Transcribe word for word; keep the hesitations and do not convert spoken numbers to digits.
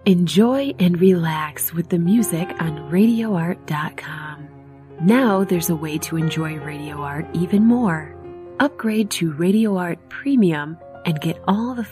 Enjoy and relax with the music on radio art dot com. Now there's a way to enjoy Radio Art even more. Upgrade to Radio Art Premium and get all the